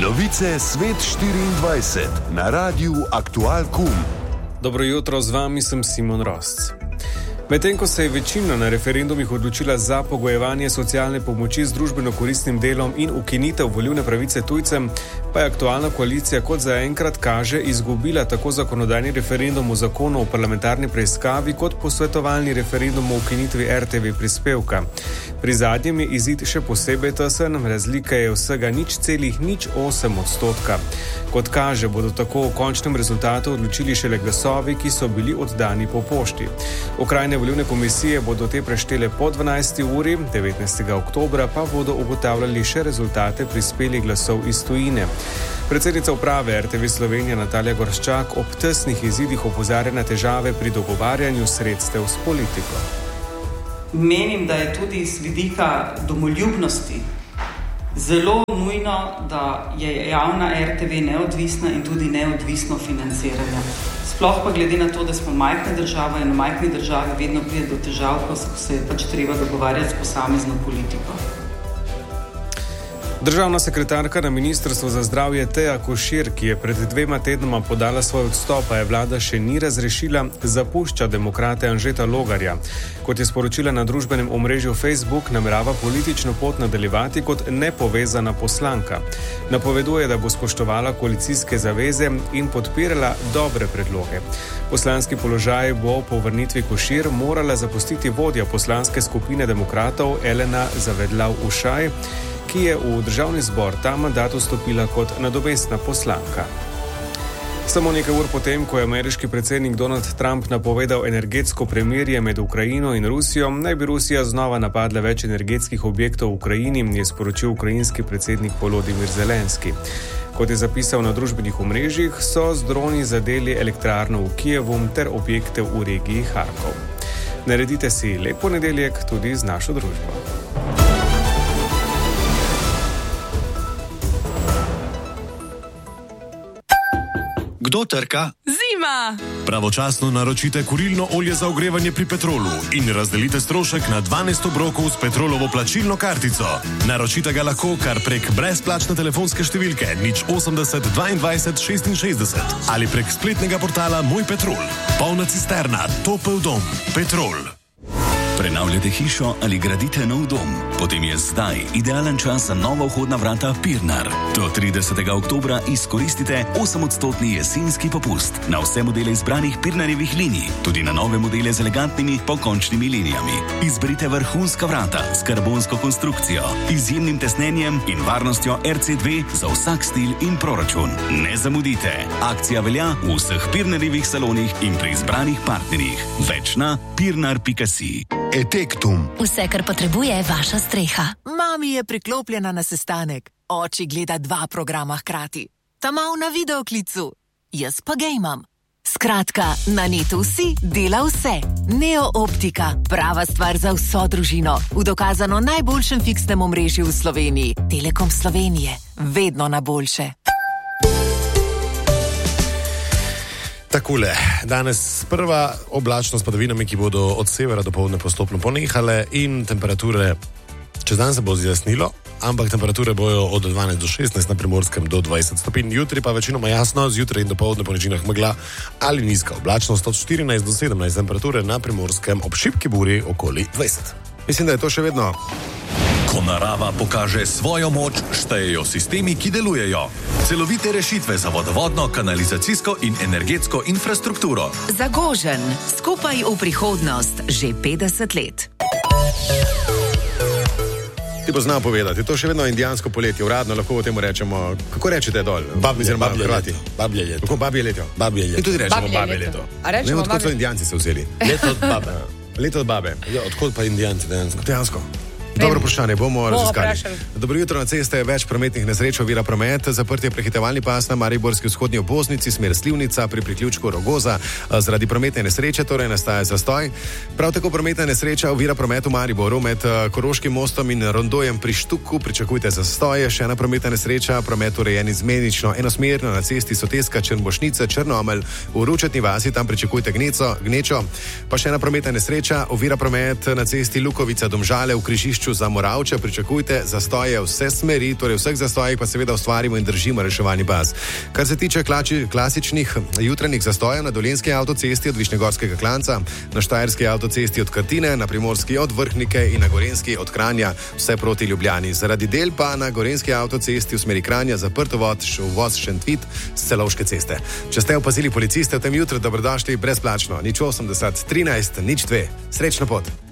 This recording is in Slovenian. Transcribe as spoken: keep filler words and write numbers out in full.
Novice Svet štiriindvajset na Radiu Aktual Kum. Dobro jutro, z vami sem Simon Rosc. Medtem ko se je večina na referendumih odločila za pogojevanje socialne pomoči z družbeno koristnim delom in ukinitev volilne pravice tujcem, pa je aktualna koalicija kot zaenkrat kaže izgubila tako zakonodajni referendum o zakonu o parlamentarni preiskavi kot posvetovalni referendum o ukinitvi R T V prispevka. Pri zadnjem je izid še posebej tesen, razlika je vsega nič celih nič osem odstotka. Kot kaže, bodo tako v končnem rezultatu odločili šele glasovi, ki so bili oddani po pošti. Okrajne volilne komisije bodo te preštele po dvanajsti uri, devetnajstega oktobra pa bodo ugotavljali še rezultate prispelih glasov iz tujine. Predsednica uprave R T V Slovenija Natalija Gorščak ob tesnih izidih opozarja na težave pri dogovarjanju sredstev s politiko. Menim, da je tudi z vidika domoljubnosti zelo nujno, da je javna R T V neodvisna in tudi neodvisno financirana. Sploh pa glede na to, da smo majhna država in v majhni državi vedno pride do težav, ko se je pač treba dogovarjati s posamezno politiko. Državna sekretarka na Ministrstvu za zdravje Teja Košir, ki je pred dvema tednoma podala svoj odstop, a je vlada še ni razrešila, zapušča demokrate Anžeta Logarja. Kot je sporočila na družbenem omrežju Facebook, namerava politično pot nadaljevati kot nepovezana poslanka. Napoveduje, da bo spoštovala koalicijske zaveze in podpirala dobre predloge. Poslanski položaj bo po vrnitvi Košir morala zapustiti vodja poslanske skupine demokratov Elena Zavedlav-Ušaj, ki je v državni zbor ta mandat vstopila kot nadomestna poslanka. Samo nekaj ur potem, ko je ameriški predsednik Donald Trump napovedal energetsko premirje med Ukrajino in Rusijo, naj bi Rusija znova napadla več energetskih objektov v Ukrajini, je sporočil ukrajinski predsednik Volodymyr Zelenski. Kot je zapisal na družbenih omrežjih, so z droni zadeli elektrarno v Kijevu ter objekte v regiji Harkov. Naredite si lep ponedeljek tudi z našo družbo. Kdo trka? Zima! Pravočasno naročite kurilno olje za ogrevanje pri Petrolu in razdelite strošek na dvanajst obrokov s Petrolovo plačilno kartico. Naročite ga lahko kar prek brezplačne telefonske številke nič osemdeset dvaindvajset šestinšestdeset ali prek spletnega portala Moj Petrol. Polna cisterna, topel dom. Petrol. Prenavljate hišo ali gradite nov dom? Potem je zdaj idealen čas za nova vhodna vrata Pirnar. Do tridesetega oktobra izkoristite osemodstotni jesenski popust na vse modele izbranih Pirnarjevih linij, tudi na nove modele z elegantnimi pokončnimi linijami. Izberite vrhunska vrata s karbonsko konstrukcijo, izjemnim tesnenjem in varnostjo R C dve za vsak stil in proračun. Ne zamudite! Akcija velja v vseh Pirnarjevih salonih in pri izbranih partnerjih. Več na pirnar pika si. Etektum. Vse, kar potrebuje vaša streha. Mami je priklopljena na sestanek. Oči gleda dva programa hkrati. Tamal na videoklicu. Jaz pa gejmam. Skratka, na netu vsi dela vse. Neo Optika. Prava stvar za vso družino. V dokazano najboljšem fiksnem omrežju v Sloveniji. Telekom Slovenije. Vedno na boljše. Takole, danes prva oblačno s padavinami, ki bodo od severa do poldne postopno ponehale in temperature, čez dan se bo zjasnilo, ampak temperature bojo od dvanajst do šestnajst, na Primorskem do dvajset stopinj, jutri pa večinoma jasno, zjutraj in do poldne po nižinah megla ali nizka oblačnost od štirinajst do sedemnajst, temperature na Primorskem ob šibki buri okoli dvajset. Mislim, da je to še vedno. Ko narava pokaže svojo moč, štejejo sistemi, ki delujejo. Celovite rešitve za vodovodno, kanalizacijsko in energetsko infrastrukturo. Zagožen, skupaj v prihodnost, že petdeset let. Ti bo znal povedati, to še vedno indijansko poletje, uradno lahko o temu rečemo, kako rečete dol? Bablje, bablje leto. Bablje leto. Kako babje leto? Babje leto. In tudi rečemo Bablje babje leto. leto. A rečemo ne, odkot babje- so indijanci se vzeli? Leto od babe. Leto od babe. Ja, odkot pa indijanci dejansko? Dejansko. Dobro vprašanje, bomo raziskali. vprašali. Dobro jutro, na ceste je več prometnih nesreč, ovira promet, zaprtje prehitevalni pas na mariborski vzhodni obvoznici, smer Slivnica pri priključku Rogoza. Zaradi prometne nesreče torej nastaja zastoj. Prav tako prometna nesreča ovira promet v Mariboru med Koroškim mostom in rondojem pri Štuku. Pričakujte zastoje. Še ena prometna nesreča, promet urejen izmenično enosmerno na cesti Soteska Črnbošnica Črnomelj v Ručetni vasi, tam pričakujte gneco, gnečo. Pa še ena prometna nesreča ovira promet na cesti Lukovica Domžale v križišču križišču za Moravče pričakujte zastoje vse smeri, torej vseh zastojih pa seveda ustvarimo in držimo reševanje baz. Kar se tiče klači, klasičnih jutranjih zastojev na Dolenjski avtocesti od Višnjegorskega Klanca, na Štajerski avtocesti od Krtine, na Primorski od Vrhnike in na Gorenjski od Kranja, vse proti Ljubljani. Zaradi del pa na Gorenjski avtocesti v smeri Kranja zaprt uvod uvoz Šentvit s Celovške ceste. Če ste opazili policiste v tem jutru, dobrodošli brezplačno. Nič osemdeset, trinajst, nič dve. Srečno pot!